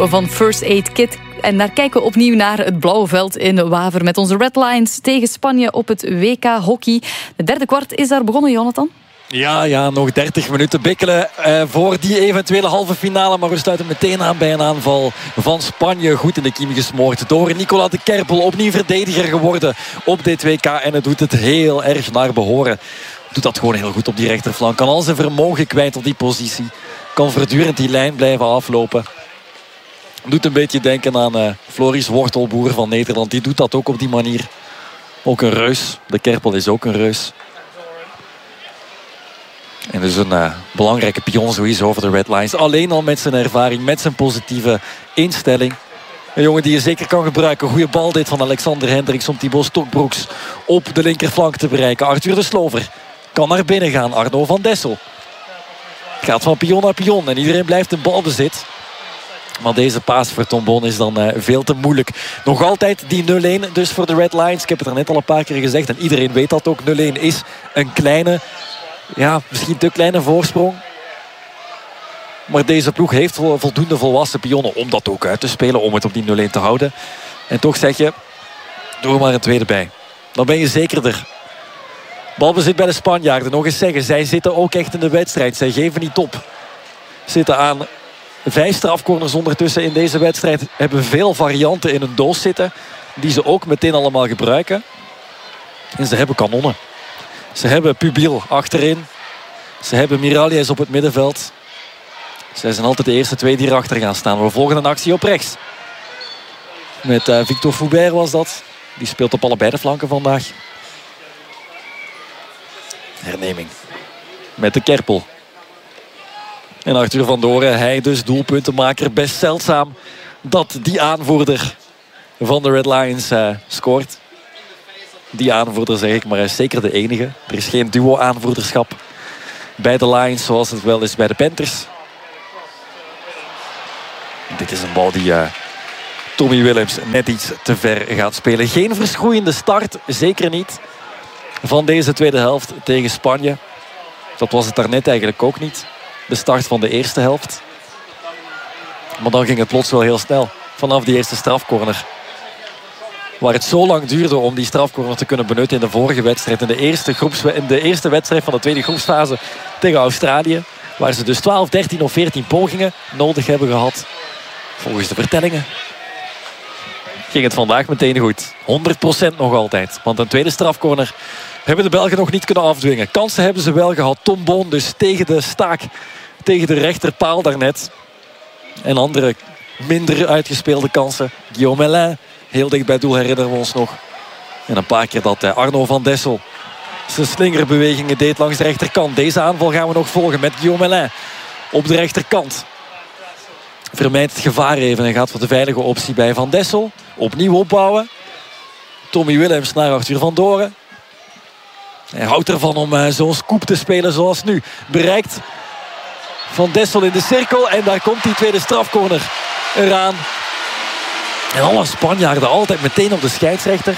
van First Aid Kit. En daar kijken we opnieuw naar het blauwe veld in Waver met onze Red Lions tegen Spanje op het WK hockey. De derde kwart is daar begonnen, Jonathan. Ja, nog 30 minuten bikkelen voor die eventuele halve finale. Maar we sluiten meteen aan bij een aanval van Spanje. Goed in de kiem gesmoord door Nicolas de Kerpel. Opnieuw verdediger geworden op dit WK. En het doet het heel erg naar behoren. Doet dat gewoon heel goed op die rechterflank. Kan al zijn vermogen kwijt op die positie. Kan voortdurend die lijn blijven aflopen. Doet een beetje denken aan Floris Wortelboer van Nederland. Die doet dat ook op die manier. Ook een reus. De Kerpel is ook een reus. En dus een belangrijke pion sowieso over de Red Lions. Alleen al met zijn ervaring, met zijn positieve instelling. Een jongen die je zeker kan gebruiken. Goeie bal dit van Alexander Hendricks om Thibaut Stokbroeks op de linkerflank te bereiken. Arthur de Slover kan naar binnen gaan. Arno van Dessel gaat van pion naar pion. En iedereen blijft in balbezit. Maar deze paas voor Tom Boon is dan veel te moeilijk. Nog altijd die 0-1 dus voor de Red Lions. Ik heb het er net al een paar keer gezegd. En iedereen weet dat ook. 0-1 is een kleine... Ja, misschien te kleine voorsprong. Maar deze ploeg heeft voldoende volwassen pionnen om dat ook uit te spelen. Om het op die 0-1 te houden. En toch zeg je, doe er maar een tweede bij. Dan ben je zekerder. Balbezit bij de Spanjaarden. Nog eens zeggen, zij zitten ook echt in de wedstrijd. Zij geven niet op. Zitten aan 5 strafcorners ondertussen in deze wedstrijd. Hebben veel varianten in hun doos zitten. Die ze ook meteen allemaal gebruiken. En ze hebben kanonnen. Ze hebben Pubil achterin. Ze hebben Miralles op het middenveld. Zij zijn altijd de eerste twee die erachter gaan staan. We volgen een actie op rechts. Met Victor Foubert was dat. Die speelt op allebei de flanken vandaag. Herneming. Met de Kerpel. En Arthur van Doren, hij dus doelpuntenmaker. Best zeldzaam dat die aanvoerder van de Red Lions scoort. Die aanvoerder zeg ik, maar hij is zeker de enige. Er is geen duo-aanvoerderschap bij de Lions zoals het wel is bij de Panthers. Dit is een bal die Tommy Willems net iets te ver gaat spelen. Geen verschroeiende start, zeker niet, van deze tweede helft tegen Spanje. Dat was het daarnet eigenlijk ook niet. De start van de eerste helft. Maar dan ging het plots wel heel snel. Vanaf die eerste strafcorner. Waar het zo lang duurde om die strafcorner te kunnen benutten in de vorige wedstrijd. In de eerste wedstrijd van de tweede groepsfase tegen Australië. Waar ze dus 12, 13 of 14 pogingen nodig hebben gehad. Volgens de vertellingen ging het vandaag meteen goed. 100% nog altijd. Want een tweede strafcorner hebben de Belgen nog niet kunnen afdwingen. Kansen hebben ze wel gehad. Tom Boon dus tegen de staak. Tegen de rechterpaal daarnet. En andere minder uitgespeelde kansen. Guillaume Mellin. Heel dicht bij doel herinneren we ons nog. En een paar keer dat Arno van Dessel zijn slingerbewegingen deed langs de rechterkant. Deze aanval gaan we nog volgen met Guillaume Mellin op de rechterkant. Vermijdt het gevaar even en gaat voor de veilige optie bij Van Dessel. Opnieuw opbouwen. Tommy Willems naar Arthur van Doren. Hij houdt ervan om zo'n scoop te spelen zoals nu. Bereikt Van Dessel in de cirkel. En daar komt die tweede strafcorner eraan. En alle Spanjaarden altijd meteen op de scheidsrechter.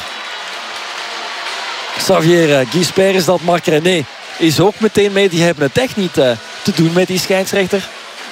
Xavier Guisper is dat. Marc René is ook meteen mee. Die hebben het echt niet te doen met die scheidsrechter.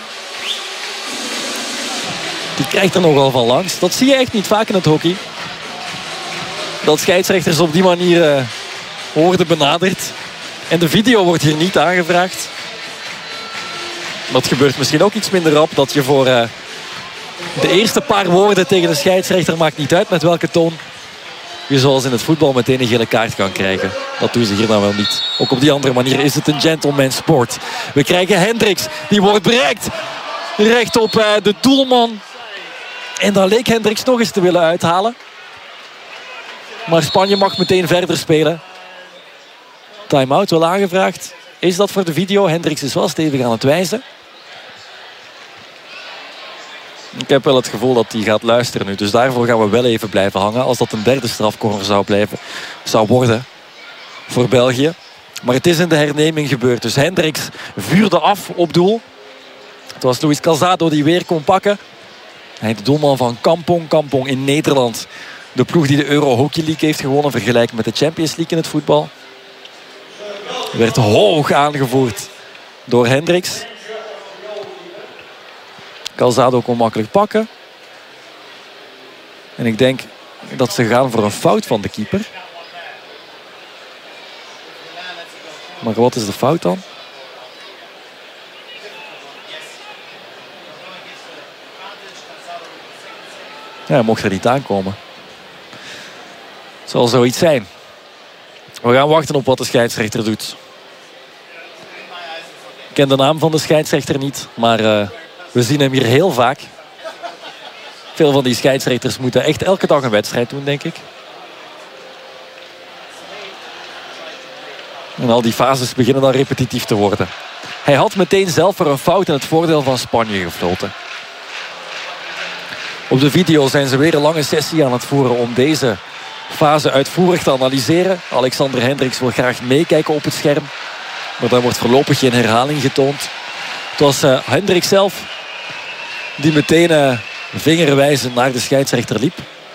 Die krijgt er nogal van langs. Dat zie je echt niet vaak in het hockey. Dat scheidsrechters op die manier worden benaderd. En de video wordt hier niet aangevraagd. Dat gebeurt misschien ook iets minder rap. Dat je voor de eerste paar woorden tegen de scheidsrechter, maakt niet uit met welke toon, je zoals in het voetbal meteen een gele kaart kan krijgen. Dat doen ze hier nou wel niet. Ook op die andere manier is het een gentleman sport. We krijgen Hendricks. Die wordt bereikt. Recht op de doelman. En dan leek Hendricks nog eens te willen uithalen. Maar Spanje mag meteen verder spelen. Time-out wel aangevraagd. Is dat voor de video? Hendricks is wel stevig aan het wijzen. Ik heb wel het gevoel dat hij gaat luisteren nu. Dus daarvoor gaan we wel even blijven hangen. Als dat een derde strafcorner zou worden voor België. Maar het is in de herneming gebeurd. Dus Hendricks vuurde af op doel. Het was Luis Calzado die weer kon pakken. Hij de doelman van Kampong. Kampong in Nederland. De ploeg die de Euro Hockey League heeft gewonnen. Vergelijkbaar met de Champions League in het voetbal. Werd hoog aangevoerd door Hendricks. Calzado kon makkelijk pakken. En ik denk dat ze gaan voor een fout van de keeper. Maar wat is de fout dan? Ja, hij mocht er niet aankomen. Het zal zoiets zijn. We gaan wachten op wat de scheidsrechter doet. Ik ken de naam van de scheidsrechter niet, maar we zien hem hier heel vaak. Veel van die scheidsrechters moeten echt elke dag een wedstrijd doen, denk ik. En al die fases beginnen dan repetitief te worden. Hij had meteen zelf voor een fout in het voordeel van Spanje gefloten. Op de video zijn ze weer een lange sessie aan het voeren om deze fase uitvoerig te analyseren. Alexander Hendricks wil graag meekijken op het scherm. Maar daar wordt voorlopig geen herhaling getoond. Het was Hendricks zelf die meteen vingerwijzend naar de scheidsrechter liep.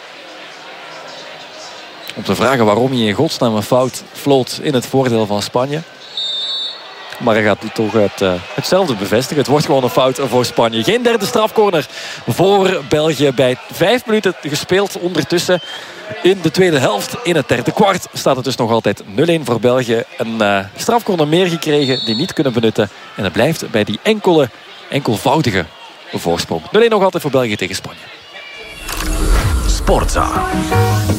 Om te vragen waarom hij in godsnaam een fout floot in het voordeel van Spanje. Maar hij gaat nu toch hetzelfde bevestigen. Het wordt gewoon een fout voor Spanje. Geen derde strafcorner voor België. Bij 5 minuten gespeeld ondertussen in de tweede helft. In het derde kwart staat het dus nog altijd 0-1 voor België. Een strafcorner meer gekregen die niet kunnen benutten. En het blijft bij die enkelvoudige voorsprong. 0-1 nog altijd voor België tegen Spanje. Sportza.